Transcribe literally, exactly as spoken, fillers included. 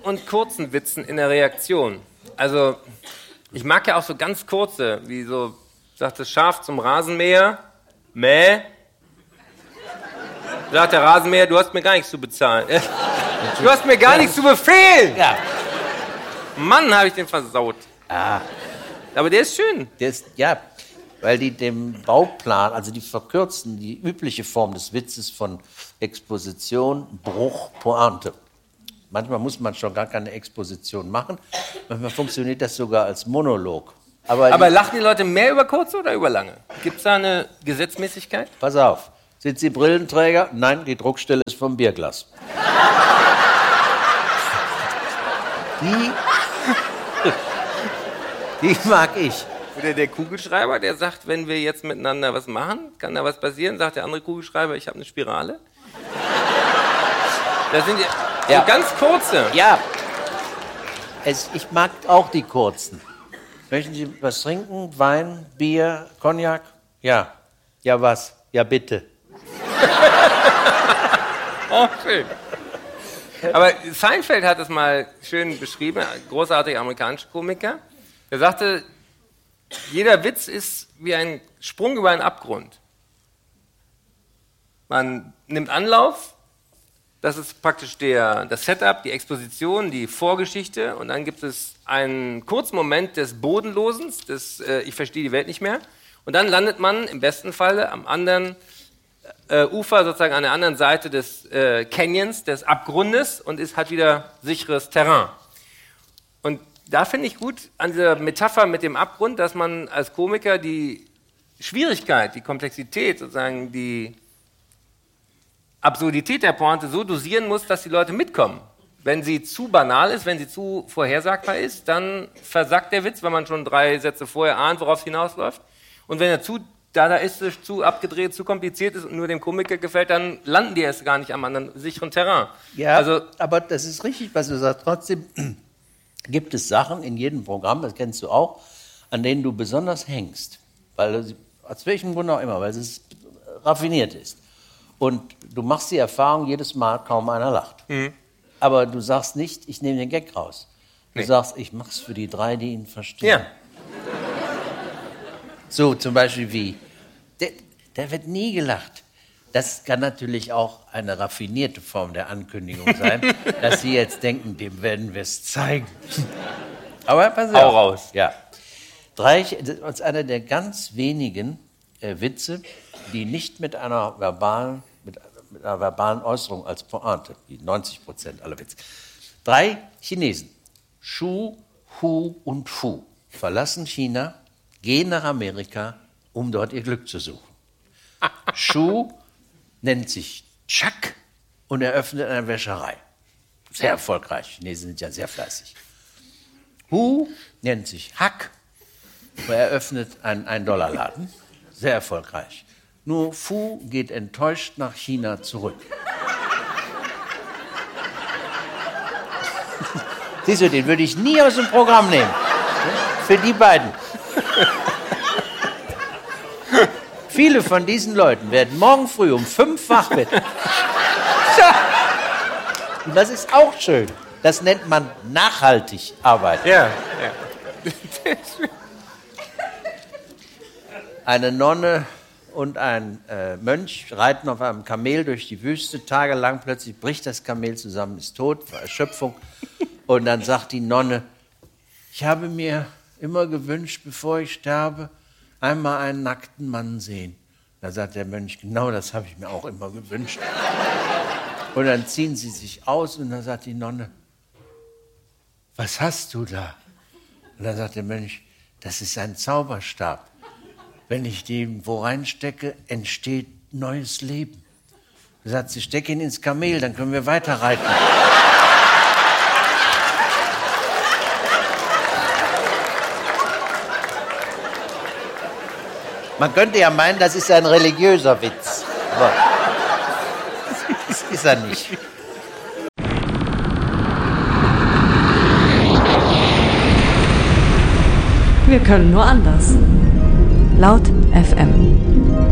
und kurzen Witzen in der Reaktion. Also, ich mag ja auch so ganz kurze, wie so, sagt das Schaf zum Rasenmäher, mäh. Sagt der Rasenmäher, du hast mir gar nichts zu bezahlen. Du hast mir gar nichts zu befehlen. Ja. Mann, habe ich den versaut. Ah. Aber der ist schön. Der ist, ja, weil die dem Bauplan, also die verkürzen, die übliche Form des Witzes von Exposition, Bruch, Pointe. Manchmal muss man schon gar keine Exposition machen. Manchmal funktioniert das sogar als Monolog. Aber, Aber die, lachen die Leute mehr über kurze oder über lange? Gibt es da eine Gesetzmäßigkeit? Pass auf. Sind Sie Brillenträger? Nein, die Druckstelle ist vom Bierglas. Die, die mag ich. Oder der Kugelschreiber, der sagt, wenn wir jetzt miteinander was machen, kann da was passieren? Sagt der andere Kugelschreiber, ich habe eine Spirale. Das sind ja, Ja. so ganz kurze. Ja, es, ich mag auch die kurzen. Möchten Sie was trinken? Wein, Bier, Cognac? Ja. Ja, was? Ja, bitte. Oh, schön. Aber Seinfeld hat es mal schön beschrieben, ein großartiger amerikanischer Komiker. Er sagte, jeder Witz ist wie ein Sprung über einen Abgrund. Man nimmt Anlauf, das ist praktisch der, das Setup, die Exposition, die Vorgeschichte, und dann gibt es einen kurzen Moment des Bodenlosens, des äh, ich verstehe die Welt nicht mehr, und dann landet man im besten Falle am anderen äh, Ufer, sozusagen an der anderen Seite des äh, Canyons, des Abgrundes, und ist halt wieder sicheres Terrain. Und da finde ich gut an dieser Metapher mit dem Abgrund, dass man als Komiker die Schwierigkeit, die Komplexität, sozusagen die Absurdität der Pointe so dosieren muss, dass die Leute mitkommen. Wenn sie zu banal ist, wenn sie zu vorhersagbar ist, dann versackt der Witz, wenn man schon drei Sätze vorher ahnt, worauf es hinausläuft. Und wenn er zu dadaistisch, zu abgedreht, zu kompliziert ist und nur dem Komiker gefällt, dann landen die erst gar nicht am anderen sicheren Terrain. Ja, also, aber das ist richtig, was du sagst. Trotzdem gibt es Sachen in jedem Programm, das kennst du auch, an denen du besonders hängst. Weil, aus welchem Grund auch immer, weil es raffiniert ist. Und du machst die Erfahrung, jedes Mal kaum einer lacht. Mhm. Aber du sagst nicht, ich nehme den Gag raus. Du nee. sagst, ich mach's für die drei, die ihn verstehen. Ja. So zum Beispiel wie, der, der wird nie gelacht. Das kann natürlich auch eine raffinierte Form der Ankündigung sein, dass Sie jetzt denken, dem werden wir es zeigen. Aber pass auf. Hau raus. Ja. Drei, das ist einer der ganz wenigen äh, Witze, die nicht mit einer verbalen, mit, mit einer verbalen Äußerung als Pointe, wie neunzig Prozent aller Witze. Drei Chinesen, Shu, Hu und Fu, verlassen China, gehen nach Amerika, um dort ihr Glück zu suchen. Shu nennt sich Chuck und eröffnet eine Wäscherei. Sehr erfolgreich. Chinesen sind ja sehr fleißig. Hu nennt sich Hack und eröffnet einen ein-Dollar-Laden. Sehr erfolgreich. Nur Fu geht enttäuscht nach China zurück. Siehst du, den würde ich nie aus dem Programm nehmen. Für die beiden. Viele von diesen Leuten werden morgen früh um fünf wach werden. Und das ist auch schön. Das nennt man nachhaltig arbeiten. Ja, ja. Eine Nonne und ein äh, Mönch reiten auf einem Kamel durch die Wüste. Tagelang plötzlich bricht das Kamel zusammen, ist tot, vor Erschöpfung. Und dann sagt die Nonne, ich habe mir immer gewünscht, bevor ich sterbe, einmal einen nackten Mann sehen. Da sagt der Mönch, genau das habe ich mir auch immer gewünscht. Und dann ziehen sie sich aus und dann sagt die Nonne, was hast du da? Und dann sagt der Mönch, das ist ein Zauberstab. Wenn ich den wo reinstecke, entsteht neues Leben. Er sagt, sie steck ihn ins Kamel, dann können wir weiterreiten. Man könnte ja meinen, das ist ein religiöser Witz. Aber das ist er nicht. Wir können nur anders. Laut F M.